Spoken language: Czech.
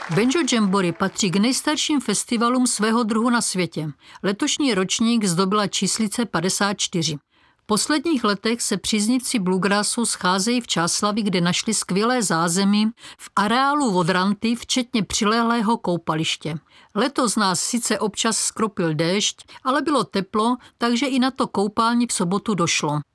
Banjo Jamboree patří k nejstarším festivalům svého druhu na světě. Letošní ročník zdobila číslice 54. V posledních letech se příznivci bluegrassu scházejí v Čáslavi, kde našli skvělé zázemí v areálu Vodranty, včetně přilehlého koupaliště. Letos nás sice občas skropil déšť, ale bylo teplo, takže i na to koupání v sobotu došlo.